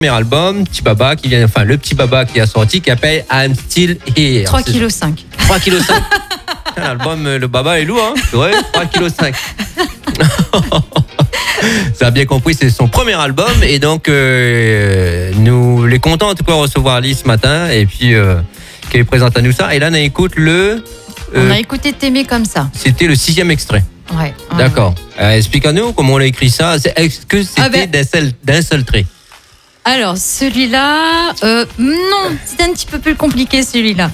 Premier album, Petit Baba, le Petit Baba qui a sorti, qui appelle I'm Still Here. 3,5 kg. 3,5 kg. L'album, le Baba est lourd, hein. C'est vrai, 3,5 kg. Ça a bien compris, c'est son premier album. Et donc, nous les contents en tout cas de recevoir Alice ce matin. Et puis, qu'elle présente à nous ça. Et là, on écoute on a écouté T'aimer comme ça. C'était le 6e extrait. Ouais. D'accord. Explique-nous comment on a écrit ça. Est-ce que c'était d'un seul trait? Alors, celui-là, non, c'est un petit peu plus compliqué celui-là.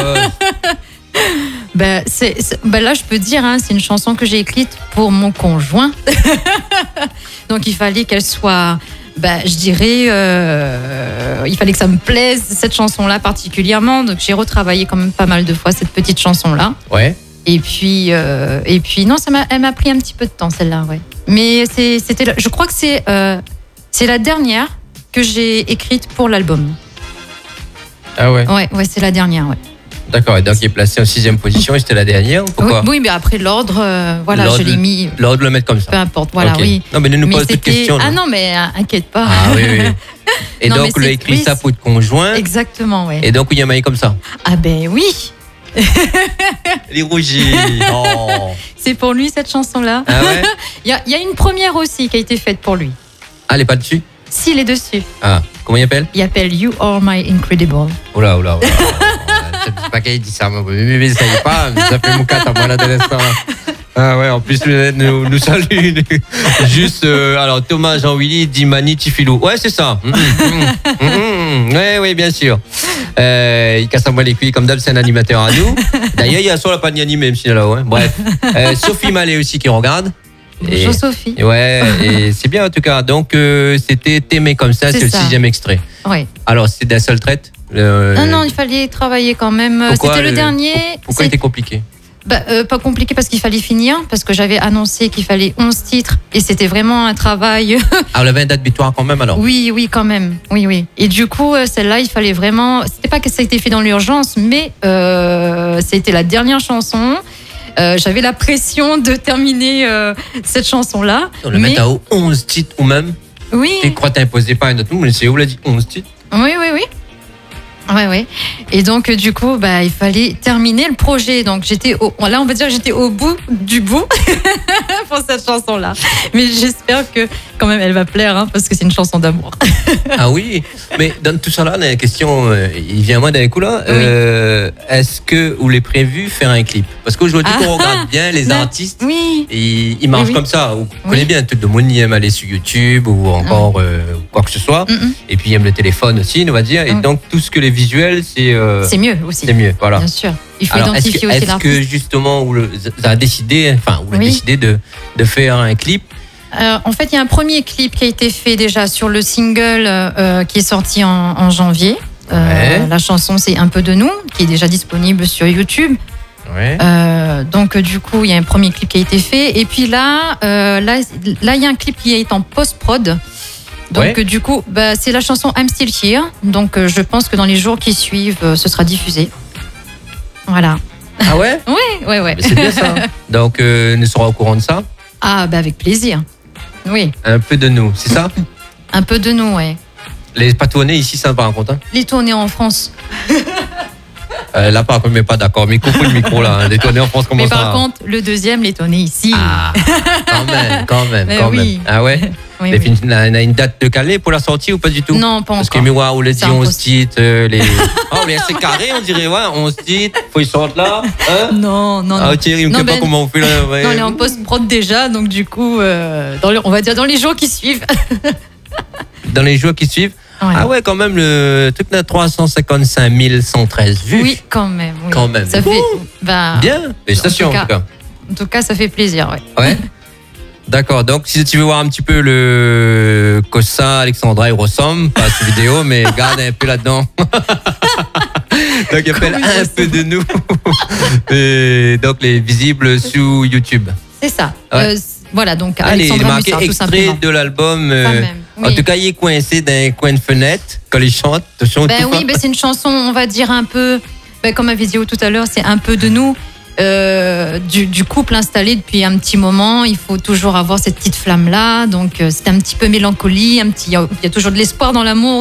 Là, je peux dire, hein, c'est une chanson que j'ai écrite pour mon conjoint. Donc, il fallait qu'elle soit, je dirais, il fallait que ça me plaise, cette chanson-là particulièrement. Donc, j'ai retravaillé quand même pas mal de fois cette petite chanson-là. Ouais. Et puis non, elle m'a pris un petit peu de temps, celle-là, ouais. Mais je crois que c'est la dernière que j'ai écrite pour l'album. Ah ouais. Ouais, c'est la dernière, ouais. D'accord, et donc il est placé en 6e position et c'était la dernière, pourquoi? Oui, mais après l'ordre, je l'ai mis. L'ordre le mettre comme ça. Peu importe, voilà, okay. Oui. Non, mais ne nous pose de questions. Ah non, mais inquiète pas. Ah oui. Et non, donc, il a écrit ça pour ton conjoint. Exactement, oui. Et donc, il y a maillé comme ça. Ah ben oui. Les rougis. Oh. C'est pour lui cette chanson-là. Ah ouais. Il y a une première aussi qui a été faite pour lui. Ah, elle n'est pas dessus? Si, il est dessus. Ah, comment il appelle? Il appelle You Are My Incredible. Oula. C'est pas qu'il dit ça, mais ça y est pas, ça fait mon cas à moi l'adolescent. Ah ouais, en plus, nous salue. Juste, alors Thomas Jean-Willy dit Mani Tifilou. Ouais, c'est ça. Oui, bien sûr. Il casse à moi les couilles, comme d'hab, c'est un animateur à nous. D'ailleurs, il y a sur la panne animée, même si là-haut. Hein. Bref. Sophie Mallet aussi qui regarde. Bonjour Sophie. Ouais, et c'est bien en tout cas. Donc, c'était T'aimer comme ça, c'est le 6e extrait. Oui. Alors, c'est d'un seul trait? Non, il fallait travailler quand même. C'était le dernier. Pourquoi c'était compliqué? Pas compliqué parce qu'il fallait finir, parce que j'avais annoncé qu'il fallait 11 titres et c'était vraiment un travail. Ah, on avait une date butoir quand même alors? Oui, quand même. Oui. Et du coup, celle-là, il fallait vraiment. C'était pas que ça a été fait dans l'urgence, mais c'était la dernière chanson. J'avais la pression de terminer cette chanson-là. On le met à 11 titres ou même? Oui. Tu crois que t'imposais pas un autre nom, mais c'est où l'a dit 11 titres? Oui. Ouais. Et donc, du coup, il fallait terminer le projet. Donc, là, on va dire que j'étais au bout du bout pour cette chanson-là. Mais j'espère que, quand même, elle va plaire, hein, parce que c'est une chanson d'amour. Ah oui, mais dans tout ça là, la question, il vient à moi d'un coup là. Oui. Est-ce que vous l'avez prévu faire un clip? Parce qu'aujourd'hui, on regarde bien les artistes. Oui. Ils marchent comme ça. Vous connaissez bien tout le monde aime aller sur YouTube ou encore quoi que ce soit. Et puis ils aiment le téléphone aussi, on va dire. Et donc tout ce que les visuels, c'est mieux aussi. C'est mieux, voilà. Bien sûr. Il faut identifier aussi l'artiste. Est-ce que justement vous avez décidé, de faire un clip? En fait, il y a un premier clip qui a été fait déjà sur le single qui est sorti en janvier. La chanson, c'est Un peu de nous, qui est déjà disponible sur YouTube. Ouais. Donc, du coup, il y a un premier clip qui a été fait. Et puis là, il y a un clip qui est en post-prod. Donc, du coup, c'est la chanson I'm Still Here. Donc, je pense que dans les jours qui suivent, ce sera diffusé. Voilà. Ah ouais? Oui. Mais c'est bien ça. Donc, nous serons au courant de ça? Ah, avec plaisir. Oui. Un peu de nous, c'est ça? Un peu de nous, ouais. Les pas tournées ici, ça ne va pas en compte, hein? Les tournées en France. Là, par contre, mais pas d'accord. Mais coupe le micro, là. Les tournées en France, comment ça? Mais par contre, le deuxième, les tournées ici. Ah, quand même. Oui. Ah ouais? Oui. On a une date de calée pour la sortie ou pas du tout? Non, pas encore. Parce que Miwa, on l'a dit 11 titres. C'est carré, on dirait, 11 titres. Faut qu'ils sortent là. Hein? Non. Ah, Thierry, on ne sait pas comment on fait là. Ouais. Non, on est en post-prod déjà, donc du coup, on va dire dans les jours qui suivent. Dans les jours qui suivent? Ouais. Ah ouais, quand même, le truc n'a 355 113 vues. Oui, quand même. Oui. Quand même. Ça fait, bien, félicitations en tout cas. En tout cas, ça fait plaisir, ouais. D'accord, donc si tu veux voir un petit peu le Kossa, Alexandra et ressemble, pas cette vidéo, mais regarde un peu là-dedans. Donc il appelle Un peu de nous. Et donc les visibles sous YouTube. C'est ça. Ouais. Voilà, donc Alexandra il est marqué extrait de l'album. Oui. En tout cas, il est coincé dans un coin de fenêtre quand il chante. Oui, c'est une chanson, on va dire un peu, comme ma vidéo tout à l'heure, c'est un peu de nous. du couple installé depuis un petit moment. Il faut toujours avoir cette petite flamme-là. Donc, c'est un petit peu mélancolie. Il y a toujours de l'espoir dans l'amour.